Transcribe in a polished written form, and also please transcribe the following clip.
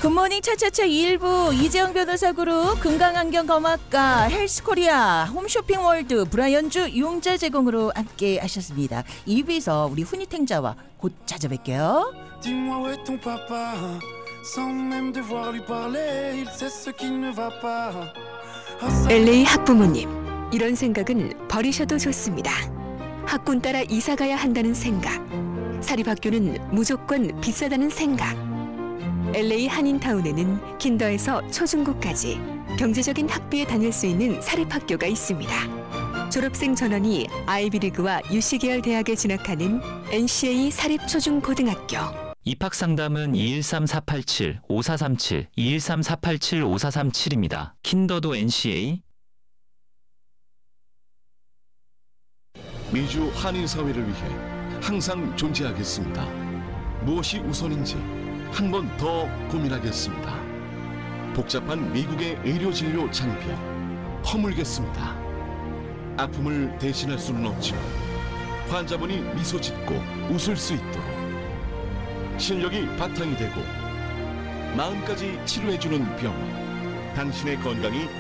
굿모닝 차차차 2일부 이재영 변호사 그룹 건강안경검학과 헬스코리아 홈쇼핑월드 브라이언주 용자 제공으로 함께 하셨습니다. 2부에서 우리 훈이탱자와 곧 찾아뵐게요. Dis-moi où est ton papa? Sans même devoir lui parler, il sait ce qui ne va pas. LA 학부모님, 이런 생각은 버리셔도 좋습니다. 학군 따라 이사 가야 한다는 생각, 사립학교는 무조건 비싸다는 생각. LA 한인타운에는 킨더에서 초중고까지 경제적인 학비에 다닐 수 있는 사립학교가 있습니다. 졸업생 전원이 아이비리그와 UC계열 대학에 진학하는 NCA 사립초중고등학교. 입학상담은 213-487-5437, 213-487-5437입니다. 킨더도 NCA. 미주 한인사회를 위해 항상 존재하겠습니다. 무엇이 우선인지 한 번 더 고민하겠습니다. 복잡한 미국의 의료진료 장벽 허물겠습니다. 아픔을 대신할 수는 없지만 환자분이 미소 짓고 웃을 수 있도록 실력이 바탕이 되고 마음까지 치료해주는 병원, 당신의 건강이